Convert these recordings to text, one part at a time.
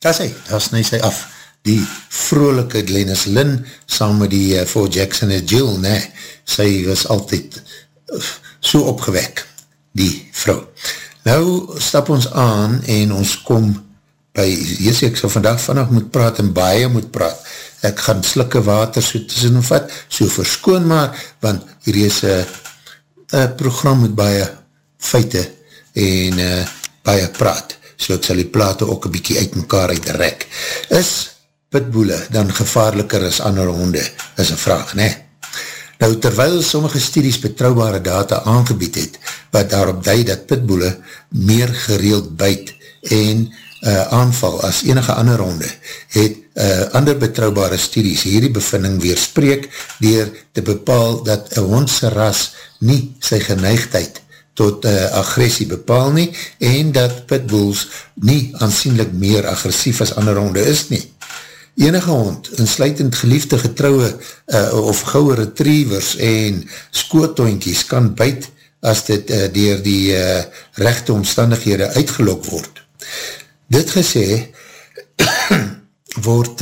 daar sny sy af. Die vrolike Glennis Lynn, saam met die Fort Jackson en Jill, nee, sy was altyd so opgewek, die vrou. Nou stap ons aan en ons kom by, ek sal vandag moet praat en baie moet praat. Ek gaan slikke water so tussen vat, so verskoon maar, want hier is een program met baie feite en baie praat. So ek sal die plate ook een bykie uit mekaar uitrek. Is pitboele dan gevaarliker as ander honde? Is een vraag, ne? Nou, terwyl sommige studies betrouwbare data aangebied het, wat daarop dui dat pitboele meer gereeld byt en aanval as enige ander honde, het ander betrouwbare studies hierdie bevinding weerspreek deur te bepaal dat een hondse ras nie sy geneigdheid tot agressie bepaal nie en dat pitbulls nie aansienlik meer agressief as ander honde is nie. Enige hond, insluitend geliefde getrouwe of gouwe retrievers en skootoinkies kan byt as dit deur die regte omstandighede uitgelok word. Dit gesê, word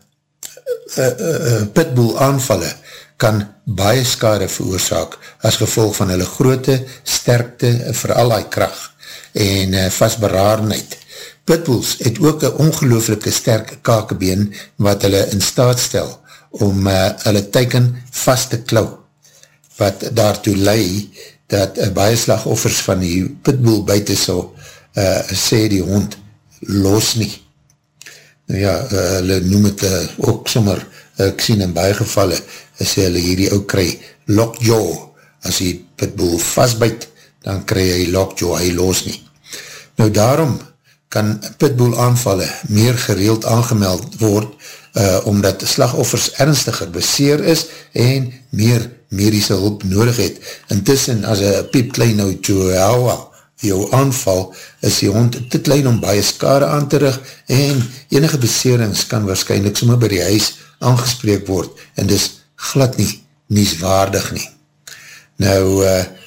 pitbull aanvalle kan baie skade veroorsaak as gevolg van hulle grootte, sterkte, veral die krag en vastberadenheid. Pitbulls het ook een ongelooflike sterk kakebeen wat hulle in staat stel om hulle teiken vast te klauw, wat daartoe lei dat baie slagoffers van die pitbull buiten sal sê die hond los nie. Nou ja, hulle noem het ook sommer, ek sien in baie gevalle, sê hulle hierdie ook kry lockjaw, as die pitbull vastbyt, dan kry hy lockjaw, hy los nie. Nou daarom kan pitbull aanvalle meer gereeld aangemeld word, omdat slagoffers ernstiger beseer is en meer medische hulp nodig het. Intussen, as een piepklein nou chihuahua jou aanval, is die hond te klein om baie skade aan te rig en enige beserings kan waarschijnlijk sommer by die huis aangespreek word en dis glad nie nieswaardig nie. Nou,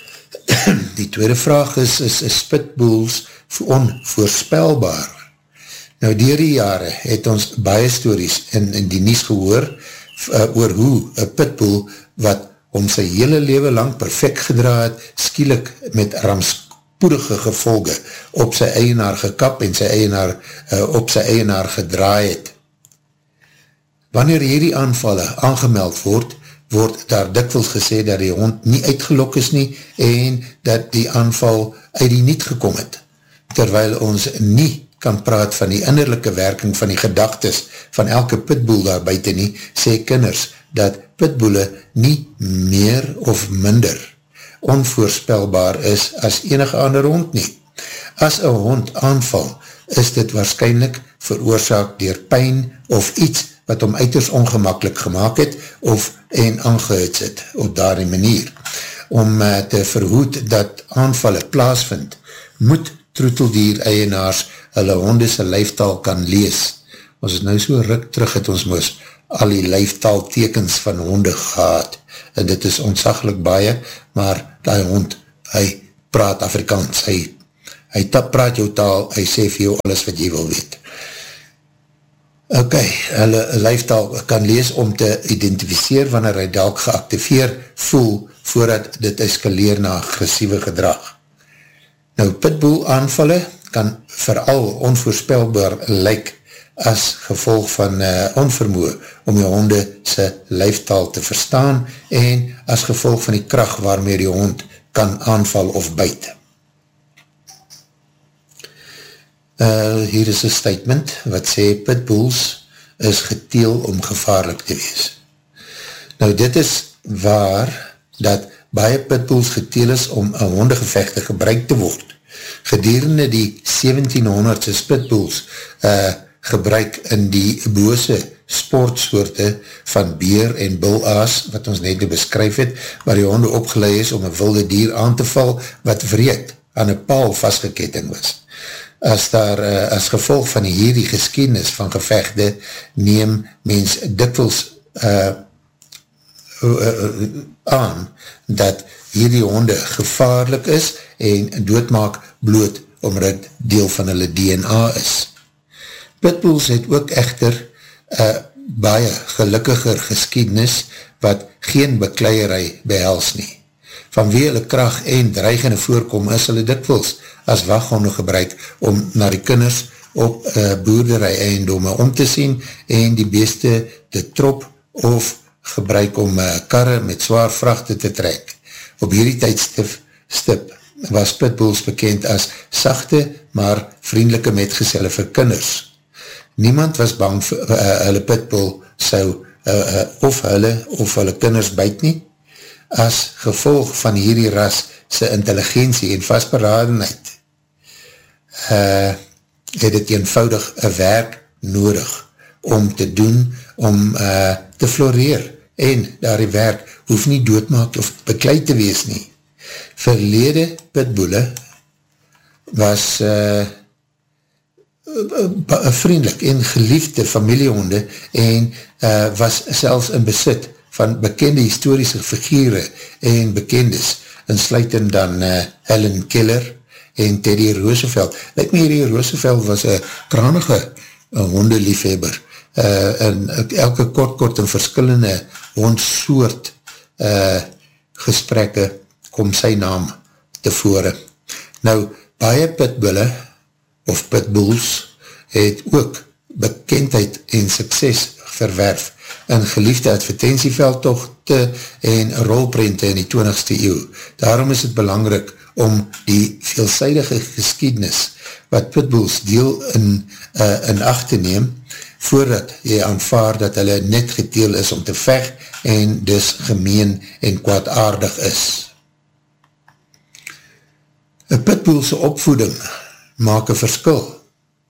die tweede vraag is pitbulls onvoorspelbaar? Nou, deur die jare het ons baie stories in die nuus gehoor oor hoe een pitbull wat om sy hele lewe lang perfect gedra het, skielik met rampspoedige gevolge op sy eienaar gekap en sy eienaar op sy eienaar gedraai het. Wanneer hierdie aanvalle aangemeld word daar dikwels gesê dat die hond nie uitgelok is nie en dat die aanval uit die niet gekom het. Terwyl ons nie kan praat van die innerlijke werking van die gedagtes van elke pitbull daar buiten nie, sê kinders dat pitbulle nie meer of minder onvoorspelbaar is as enige ander hond nie. As een hond aanval, is dit waarskynlik veroorsaak deur pyn of iets wat hom uiters ongemakkelijk gemaakt het of en aangehuts het op daardie manier. Om te verhoed dat aanvalle plaasvind, moet troeteldier eienaars hulle hondese lyftaal kan lees. Ons is nou so ruk terug het ons moes al die lyftaal tekens van honde gehad en dit is ontzaglik baie, maar die hond, hy praat Afrikaans, hy praat jou taal, hy sê vir jou alles wat jy wil weet. Ok, hulle lyftaal kan lees om te identificeer wanneer hy dalk geactiveer voel voordat dit eskaleer na agressieve gedrag. Nou, pitbull aanvalle kan vooral onvoorspelbaar lyk as gevolg van onvermoe om jou honde sy lyftaal te verstaan en as gevolg van die krag waarmee die hond kan aanval of byt. Hier is een statement wat sê pitbulls is geteel om gevaarlik te wees. Nou dit is waar dat baie pitbulls geteel is om een hondegevechte gebruik te word. Gedurende die 1700s is pitbulls gebruik in die bose sportsoorte van beer en bullaas, wat ons net beskryf het, waar die honde opgeleid is om een wilde dier aan te val, wat wreed aan een paal vastgeketting was. As daar as gevolg van hierdie geskiedenis van gevechte, neem mens dikwels aan, dat hierdie honde gevaarlik is en doodmaak bloot omdat deel van hulle DNA is. Pitbulls het ook echter baie gelukkiger geskiedenis wat geen bekleierij behels nie. Vanweë hulle krag en dreigende voorkom is hulle dikwels as waghonde gebruik om na die kinders op boerderij eiendomme om te sien en die beeste te trop of gebruik om karre met zwaar vrachte te trek. Op hierdie tydstip was pitbulls bekend as sagte maar vriendelike metgeselle vir kinders. Niemand was bang vir hulle pitbull sou of hulle kinders byt nie. As gevolg van hierdie ras sy intelligentie en vastberadenheid het het eenvoudig een werk nodig om te doen, om te floreer en daar die werk hoef nie doodmaak of bekleid te wees nie. Verlede pitbulle was vriendelik en geliefde familiehonde en was selfs in besit van bekende historische figure en bekendes, insluitend dan Helen Keller en Teddy Roosevelt. Lyk my hierdie Roosevelt was een kranige hondeliefhebber en elke kort en verskillende hondsoort gesprekke kom sy naam tevore. Nou, baie pitbulle of pitbulls het ook bekendheid en sukses verwerf in geliefde advertentieveldtochte en rolprente in die 20ste eeuw. Daarom is het belangrik om die veelzijdige geskiednis wat pitbulls deel in acht te neem, voordat jy aanvaar dat hulle net gedeel is om te veg en dus gemeen en kwaadaardig is. Een pitbullse opvoeding maak een verskil.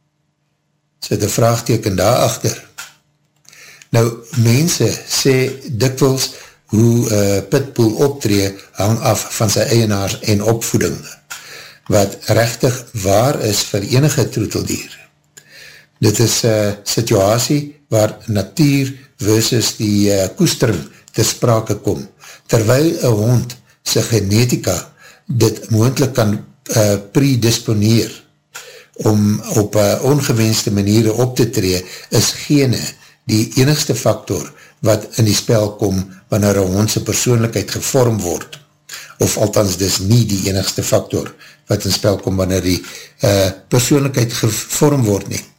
Sit een vraagteken daarachter. Nou, mense sê dikwels hoe pitbull optree hang af van sy eienaars en opvoeding, wat rechtig waar is vir enige troeteldier. Dit is een situasie waar natuur versus die koestering ter sprake kom, terwyl een hond sy genetika dit moontlik kan predisponeer om op ongewenste maniere op te tree, is gene die enigste factor wat in die spel kom wanneer een hondse persoonlijkheid gevorm word, of althans dis nie die enigste factor wat in spel kom wanneer die persoonlijkheid gevorm word nie.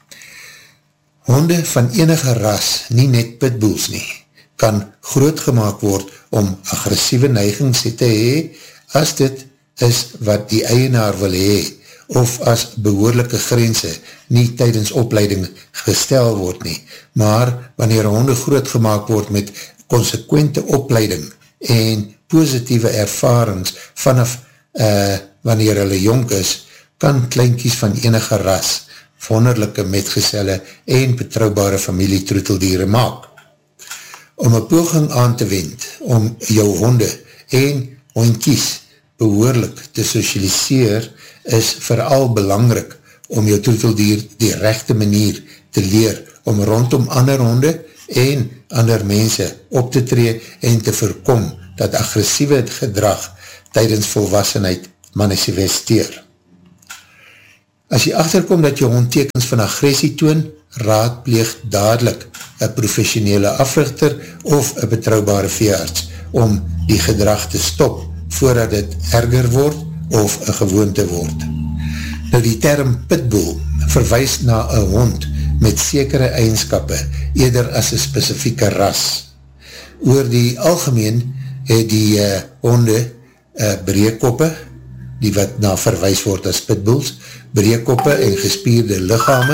Honde van enige ras, nie net pitbulls nie, kan grootgemaak word om agressieve neigings te hee, as dit is wat die eienaar wil hee, of as behoorlijke grense nie tydens opleiding gestel word nie, maar wanneer honde grootgemaak word met consequente opleiding en positieve ervarings vanaf wanneer hulle jonk is, kan kleinkies van enige ras wonderlijke metgeselle en betrouwbare familietroeteldiere maak. Om een poging aan te wend om jou honde en hondkies behoorlik te socialiseer is vooral belangrik om jou troeteldier die rechte manier te leer om rondom ander honde en ander mense op te tree en te voorkom dat agressieve gedrag tydens volwassenheid manifesteer. As jy achterkom dat jou hond tekens van agressie toon, raadpleeg dadelik een professionele africhter of een betrouwbare veearts om die gedrag te stop voordat dit erger word of een gewoonte word. Nou die term pitbull verwys na een hond met sekere eigenskappe eerder as een spesifieke ras. Oor die algemeen het die honde breekoppe, die wat na verwys word as pitbulls, breekoppe en gespierde lichame.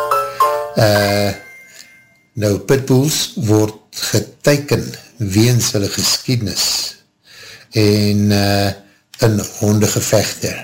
Nou pitbulls word geteiken weens hulle geskiednis en in hondegevechte.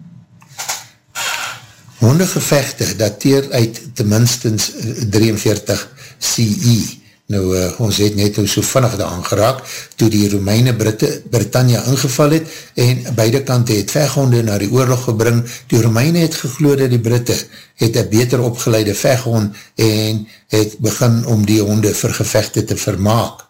Hondegevechte dateer uit tenminstens 43 CE. Nou, ons het net so vinnig daar aangeraak, toe die Romeine Britannia ingeval het, en beide kante het veghonde na die oorlog gebring. Die Romeine het geglo dat die Britte het een beter opgeleide veghond, en het begin om die honde vir gevechte te vermaak,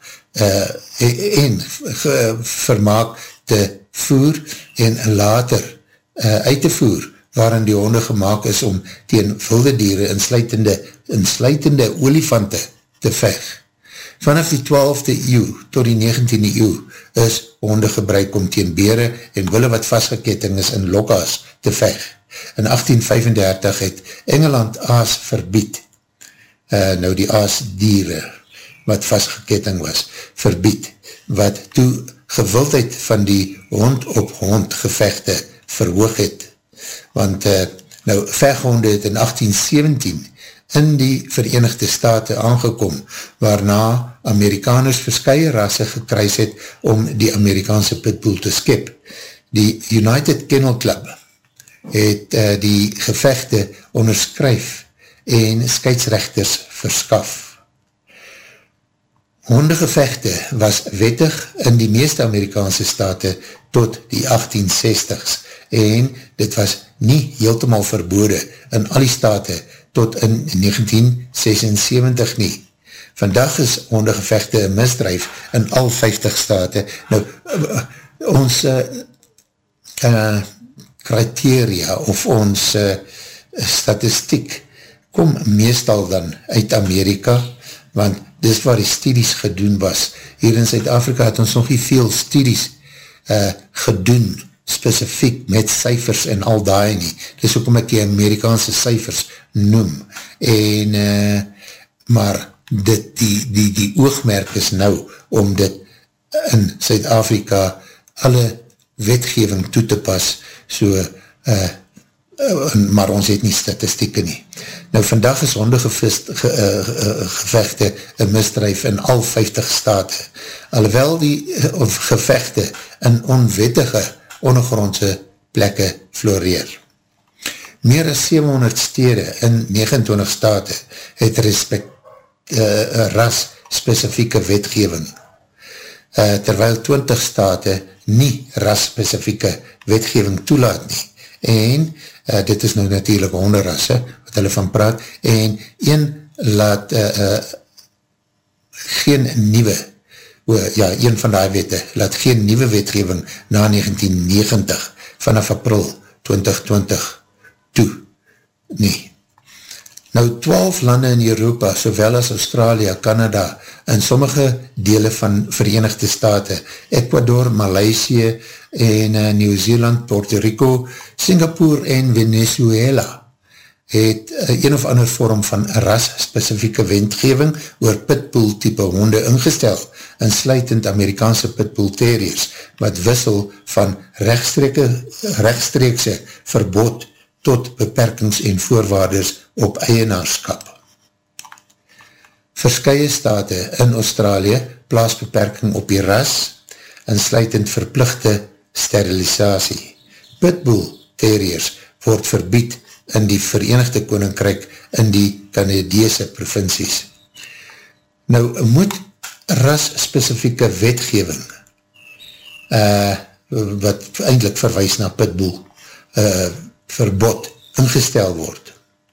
vermaak te voer, en later uit te voer, waarin die honde gemaak is om teen wilde diere insluitende olifante te veg. Vanaf die 12de eeuw tot die 19de eeuw is honde gebruik om teen bere en wille wat vastgeketting is in lokka's te veg. In 1835 het Engeland aas verbied, nou die aasdiere wat vastgeketting was, verbied, wat toe gewildheid van die hond op hond gevegte verhoog het. Want nou veghonde het in 1817 in die Verenigde State aangekom, waarna Amerikaners verskeie rasse gekruis het om die Amerikaanse pitbull te skep. Die United Kennel Club het die gevegte onderskryf en skeidsrechters verskaf. Hondegevegte was wettig in die meeste Amerikaanse state tot die 1860s en dit was nie heeltemal verbode in al die state tot in 1976 nie. Vandag is hondegevegte een misdrijf in al 50 state. Nou, ons criteria of ons statistiek kom meestal dan uit Amerika, want dis waar die studies gedoen was. Hier in Zuid-Afrika het ons nog nie veel studies gedoen, specifiek met cijfers en al daai nie. Dis ook om ek die Amerikaanse cijfers noem. En, maar die oogmerk is nou om dit in Zuid-Afrika alle wetgeving toe te pas, so maar ons het nie statistieke nie. Nou vandag is hondegevegte een misdrijf in al 50 state, alhoewel die gevegte in onwettige ondergrondse plekke floreer. Meer as 700 stede in 29 state het ras-specifieke wetgeving, terwyl 20 state nie ras-specifieke wetgeving toelaat nie. En dit is nou natuurlijk honderrasse wat hulle van praat, en een laat geen nieuwe, een van die wette laat geen nieuwe wetgeving na 1990 vanaf april 2020 toe nie. Nou 12 lande in Europa, sowel as Australië, Canada en sommige dele van Verenigde State, Ecuador, Maleisië en Nieuw-Zeeland, Puerto Rico, Singapore en Venezuela het een of ander vorm van ras-specifieke wetgeving oor pitbull type honde ingestel, insluitend Amerikaanse pitbull terriers, wat wissel van rechtstreekse verbod tot beperkings en voorwaardes op eienaarskap. Verskeie state in Australië plaas beperking op die ras, insluitend verpligte sterilisatie. Pitbull terriers word verbied in die Verenigde Koninkryk in die Canadese provinsies. Nou moet ras-specifieke wetgeving, wat eindelijk verwys na pitbull, verbod ingestel word.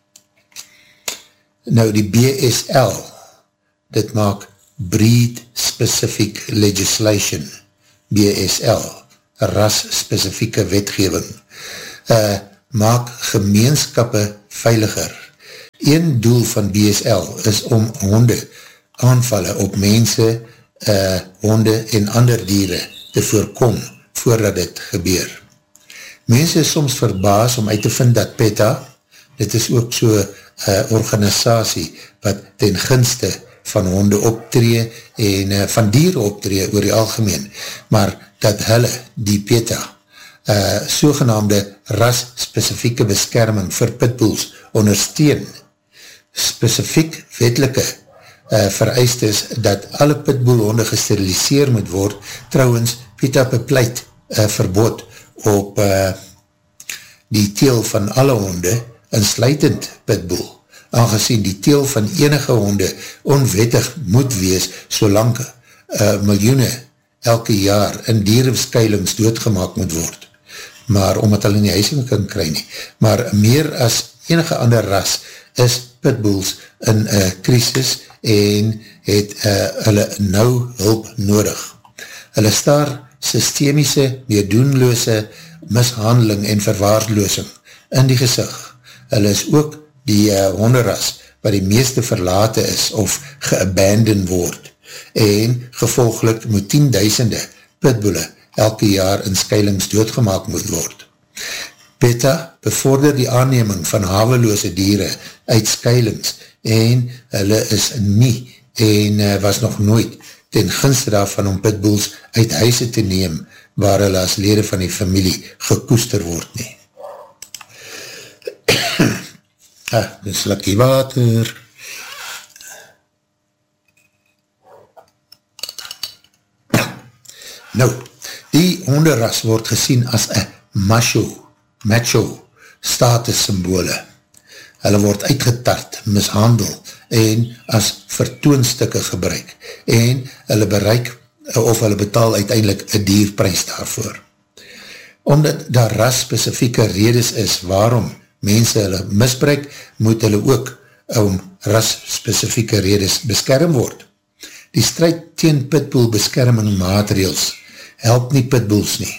Nou die BSL, dit maak Breed Specific Legislation, BSL, ras-specifieke wetgeving, maak gemeenskappe veiliger. Een doel van BSL is om honde aanvalle op mense, honde en ander diere te voorkom voordat dit gebeur. Mense is soms verbaas om uit te vind dat PETA, dit is ook so organisatie wat ten gunste van honde optree en van diere optree oor die algemeen, maar dat hulle, die PETA, sogenaamde ras-specifieke beskerming vir pitbulls ondersteun. Specifiek wetlike vereist is dat alle pitbullhonde gesteriliseer moet word. Trouwens, PETA bepleit verbod op die teel van alle honde, insluitend pitbull, aangezien die teel van enige honde onwettig moet wees, solang miljoene elke jaar in dierebeskuilings doodgemaak moet word. Maar omdat hulle nie huising kan kry nie. Maar meer as enige ander ras is pitbulls in krisis en het hulle nou hulp nodig. Hulle staar systemische, meedoenloose mishandeling en verwaarloosing in die gesig. Hulle is ook die honderas wat die meeste verlate is of geabandon word en gevolglik moet 10.000 pitbulle elke jaar in skuilings doodgemaak moet word. PETA bevorder die aanneming van haweloose diere uit skuilings en hulle is nie en was nog nooit ten gunste daarvan om pitbulls uit huise te neem waar hulle as lede van die familie gekoester word nie. Dis slukkie water. Nou, die honderas word gesien as een macho status symbole. Hulle word uitgetart, mishandel en as vertoonstukke gebruik en hulle bereik of hulle betaal uiteindelik een dierprys daarvoor. Omdat daar ras-spesifieke redes is waarom mense hulle misbruik, moet hulle ook om ras-spesifieke redes beskerm word. Die strijd teen pitbull beskerming maatreels help nie pitbulls nie.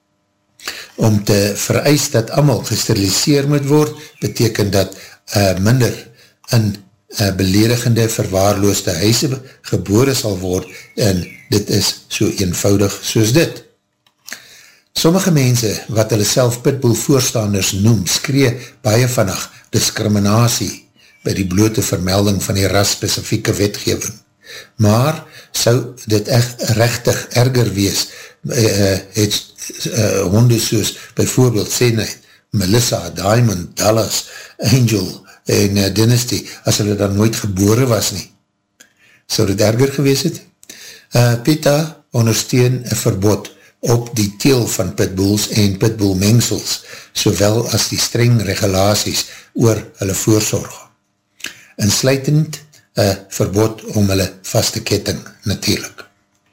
Om te vereis dat allemaal gesteriliseer moet word, beteken dat minder in beledigende, verwaarloosde huise gebore sal word en dit is so eenvoudig soos dit. Sommige mense wat hulle self pitbull voorstanders noem, skree baie vannig diskriminasie by die blote vermelding van die ras-spesifieke wetgeving. Maar sou dit echt rechtig erger wees, het honde soos bijvoorbeeld Senate, Melissa, Diamond, Dallas, Angel en Dynasty, as hulle dan nooit gebore was nie. Sou dit erger gewees het? PETA ondersteun een verbod op die teel van pitbulls en pitbullmengsels, sowel as die streng regulaties oor hulle voorsorg. Insluitend verbod om hulle vaste ketting, natuurlijk.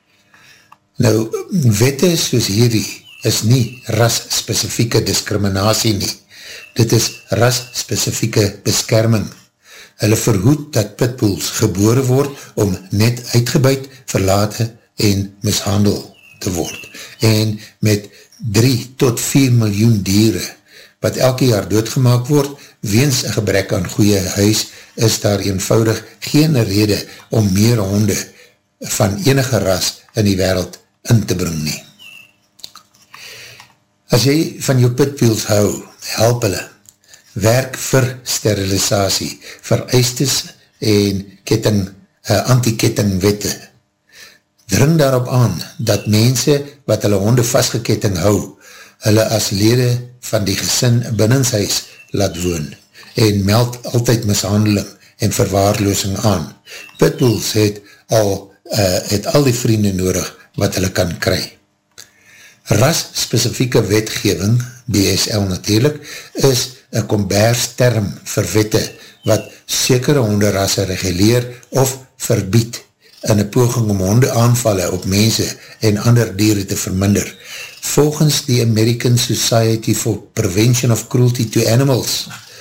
Nou, wette soos hierdie is nie ras-spesifieke diskriminatie nie. Dit is ras-spesifieke beskerming. Hulle verhoed dat pitbulls gebore word om net uitgebuit, verlate en mishandel te word. En met 3 tot 4 miljoen diere, wat elke jaar doodgemaak word, weens een gebrek aan goeie huis, is daar eenvoudig geen rede om meer honde van enige ras in die wêreld in te bring nie. As jy van jou pitbulls hou, help hulle. Werk vir sterilisatie, vereistes en anti-kettingwette. Dring daarop aan dat mense wat hulle honde vastgeketting hou, hulle as lede van die gesin binnenshuis laat woon en meld altyd mishandeling en verwaarloosing aan. Pitbulls het al die vriende nodig wat hulle kan kry. Ras-spesifieke wetgeving, BSL natuurlijk, is een kombers term vir wette wat sekere honderasse reguleer of verbied in een poging om honde aanvalle op mense en ander diere te verminder. Volgens die American Society for Prevention of Cruelty to Animals,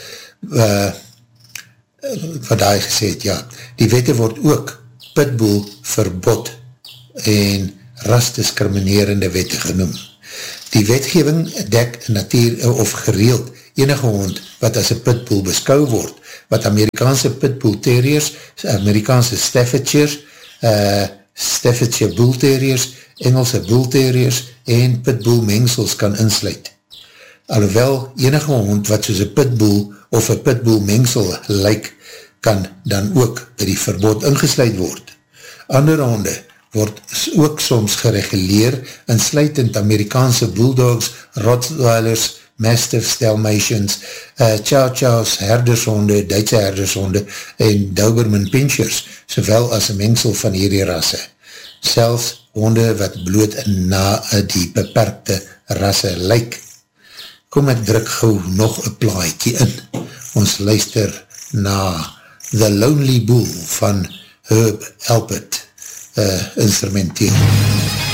wat hy gesê het, ja, die wette word ook pitbull verbod en rasdiskriminerende wette genoem. Die wetgeving dek natuur of gereeld enige hond wat as een pitbull beskou word, wat Amerikaanse pitbull terriers, Amerikaanse Staffordshire bull terriers, Engelse bull terriers en pitbull mengsels kan insluit. Alhoewel enige hond wat soos een pitbull of een pitbull mengsel lyk, kan dan ook by die verbod ingesluit word. Ander honde word ook soms gereguleer, insluitend Amerikaanse bulldogs, Rottweilers, Mastiffs, Dalmatians, Chow Chows, herdershonde, Duitse herdershonde en Doberman Pinschers, sowel as een mengsel van hierdie rasse. Selfs honde wat bloot na die beperkte rasse lyk. Kom ek druk gauw nog een plaatje in. Ons luister na The Lonely Bull van Herb Alpert instrumenteel.